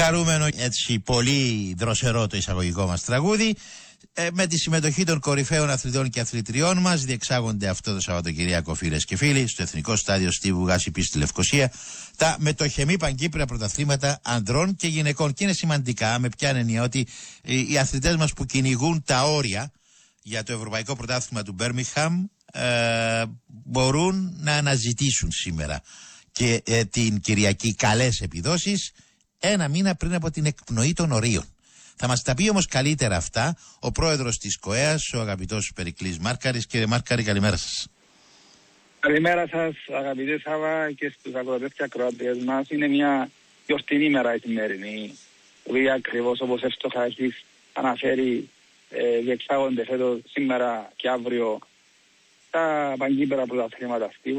χαρούμενο, έτσι πολύ δροσερό το εισαγωγικό μας τραγούδι. Με τη συμμετοχή των κορυφαίων αθλητών και αθλητριών μας διεξάγονται αυτό το Σαββατοκυριακό, φίλες και φίλοι, στο Εθνικό Στάδιο Στίβου Γάσιπη στη Λευκοσία, τα μετοχεμή παγκύπρια πρωταθλήματα ανδρών και γυναικών. Και είναι σημαντικά, με ποια έννοια, ότι οι αθλητές μας που κυνηγούν τα όρια για το Ευρωπαϊκό Πρωτάθλημα του Μπέρμιγχαμ μπορούν να αναζητήσουν σήμερα και την Κυριακή καλές επιδόσεις ένα μήνα πριν από την εκπνοή των ορίων. Θα μας τα πει όμως καλύτερα αυτά ο πρόεδρος της ΚΟΕΑΣ, ο αγαπητός Περικλής Μάρκαρης. Κύριε Μάρκαρη, καλημέρα σας. Καλημέρα σας, αγαπητέ Σάβα, και στους ακροατές και ακροατές μας. Είναι μια γιορτινή μέρα η σημερινή, που ακριβώς όπως εύστοχα έχεις αναφέρει, διεξάγονται φέτος σήμερα και αύριο τα παγκύπρα πρωταθλήματα Στίβου.